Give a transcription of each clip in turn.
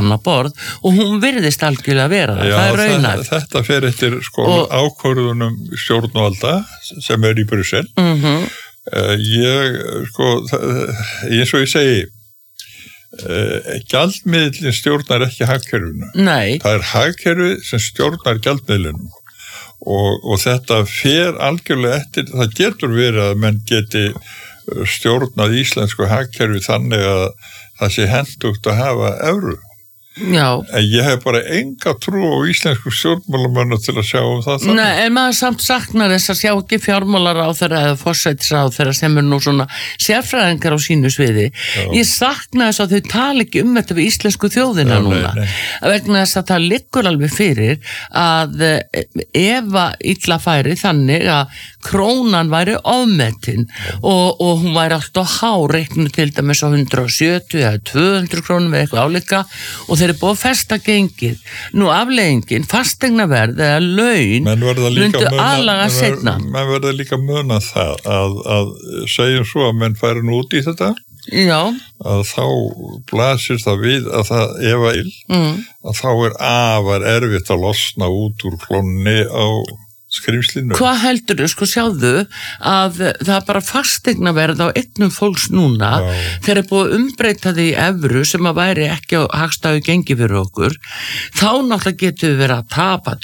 annað borð og hún virðist algjörlega vera það er raunhæft. Þetta fer eftir ákvörðunum stjórnvalda sem í Brussel. Ég, eins og ég segi, gjaldmiðlinn stjórnar ekki hagkerfinu. Nei. Það hagkerfi sem stjórnar gjaldmiðlinum og þetta fer algjörlega eftir, það getur verið að menn geti stjórnað íslensku hagkerfi þannig að það sé hentugt að hafa evru. Já. En ég hef bara enga trú á íslensku stjórnmálamönnum til að sjá það þannig. Nei, en maður samt saknar þess að sjá ekki fjármálaráðherra eða forsætisráðherra sem nú svona sérfræðingar á sínu sviði. Já. Ég sakna þess að þau tala ekki þetta við íslensku þjóðina núna. Nei. Vegna þess að það liggur alveg fyrir að ef að illa færi þannig að krónan væri ofmetin og hún væri alltaf háreiknu til dæmis á 170 eða 200 krónum eða eitthvað álíka og þeir eru búið að festa gengið. Nú afleiðingin, fasteignaverð eða laun myndu aðlaga seinna. Menn verða líka muna það að segjum svo að menn færi nú út í þetta. Já. Að þá blasir það við að það að þá afar erfitt að losna út úr klónni á skrimslinu. Hvað heldur þau, sjáðu að það er bara fasteignaverð á eignum fólks núna þeir eru búið að umbreyta því í evru sem að væri ekki á hagstæðu gengi fyrir okkur, þá náttúrulega getur við verið að tapa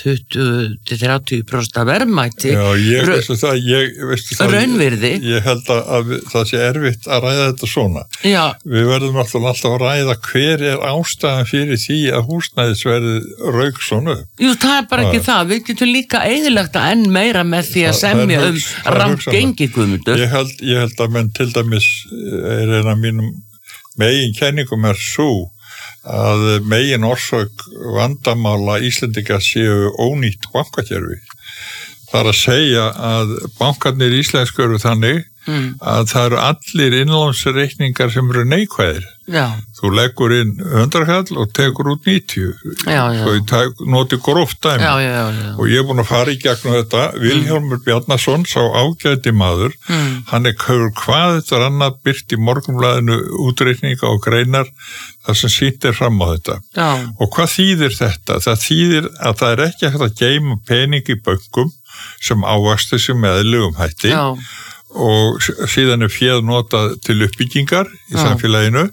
20-30% af verðmæti. Já, ég veistu það, raunvirði. Ég held að það sé erfitt að ræða þetta svona. Já. Við verðum alltaf að ræða hver ástæðan fyrir því að húsnæðisverði rauk svona. Jú, það er bara ekki það. Við getum líka eyðilagt enn meira með því að semja rangt gengi, Guðmundur. Ég held að menn til dæmis einn af mínum megin kenningum svo að megin orsök vandamála Íslendinga séu ónýtt bankakerfi. Það er að segja að bankarnir íslensku eru þannig að það eru allir innlánsreikningar sem eru neikvæðir. Já. Þú leggur inn 100 kall og tekur út 90. Já. Svo ég noti gróft dæmi. Já. Og ég er búin að fara í gegnum þetta. Vilhjálmur Bjarnason, sá ágæti maður, hann hefur hvað þetta er annað byrt í Morgunblaðinu útreikninga og greinar þar sem sýnt fram á þetta. Já. Og hvað þýðir þetta? Það þýðir að það er ekki hægt að geyma pening í bönkum sem ávast þessu með eðlugum hætti. Já. Og síðan féð notað til uppbyggingar í samfélaginu.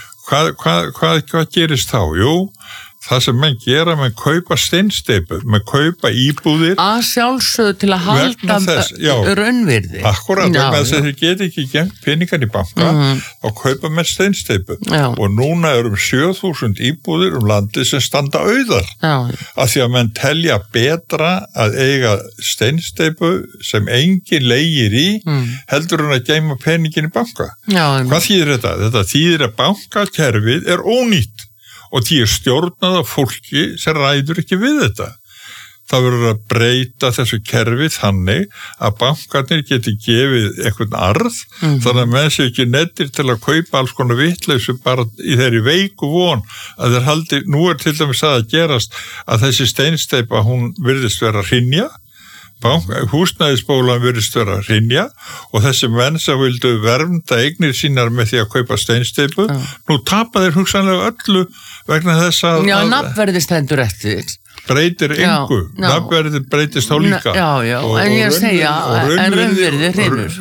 Hvað gerist þá? Jú, það sem menn gera, menn kaupa steinsteypu, menn kaupa íbúðir að sjálfsögðu til að halda raunvirði. Akkurat, vegna þess að þeir geta ekki gemt peningan í banka og kaupa menn steinsteypu. Og núna 7.000 íbúðir landið sem standa auðar. Af því að menn telja betra að eiga steinsteypu sem engin leigir í heldur en að geyma peningin í banka. Hvað þýðir þetta? Þetta þýðir að bankakerfið ónýtt. Og því stjórnað af fólki sem ræður ekki við þetta. Það verður að breyta þessu kerfi þannig að bankarnir geti gefið einhvern arð, þannig að menn sé ekki nettir til að kaupa alls konar vitleysu bara í þeirri veiku von að þeir haldi, nú til dæmis að gerast að þessi steinsteypa hún virðist vera að hrynja, húsnæðisbólan virðist vera að hrynja og þessi menn sem vildu vernda eignir sínar með því að kaupa steinsteypu, nú tapa þeir hugsanlega öllu vegna þess að nafnverði stendur eftir breytir engu, nafnverði breytist þá líka en ég segja en raunvirði hrynur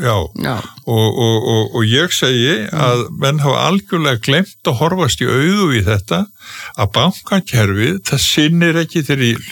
og ég segi að menn hafa algjörlega glemt að horfast í augu í þetta að bankakerfið það sinnir ekki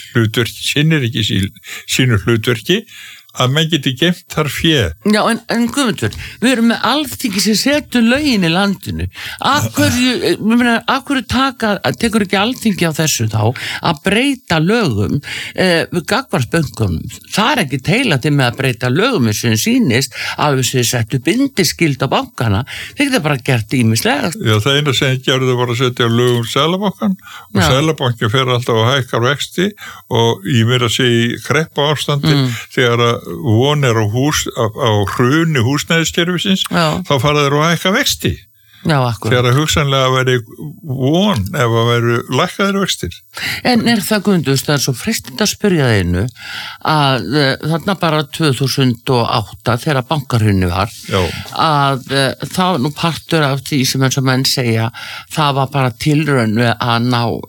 sínu hlutverki að menn geti geymt þar fé. Já, en Guðmundur, við erum með Alþingi sem setur lögin í landinu. Af hverju tekur ekki Alþingi á þessu þá að breyta lögum við gagnvart bönkunum? Það er ekki teilandi með að breyta lögum eins og sýnist að við settu bindiskild á bankana. Þeir geta bara gert ýmislega. Já, það eina sem gerðu var að setja lögum Seðlabankann og Seðlabanki fer alltaf að hækka vexti og ég meira að segja í kreppa ástandi þegar að von á hruni húsnæðiskerfisins, þá fara þeir að hækka vexti. Já, akkurat. Þegar hugsanlega veri von ef að veru lækkaðir vextir. En það Guðmundur, það svo freistandi að spyrja þeinu að þarna bara 2008 þegar bankahrunið var að það var nú partur af því sem eins og menn segja það var bara tilraun að ná